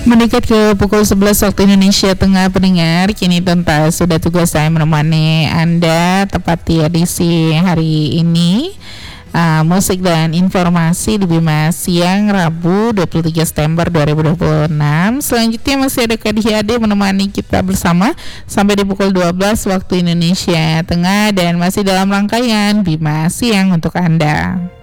Mendekat ke pukul 11 waktu Indonesia Tengah pendengar, kini tuntas sudah tugas saya menemani Anda tepat di edisi hari ini, musik dan informasi di Bima Siang Rabu 23 September 2026. Selanjutnya masih ada Kak Diade menemani kita bersama sampai di pukul 12 waktu Indonesia Tengah dan masih dalam rangkaian Bima Siang untuk Anda.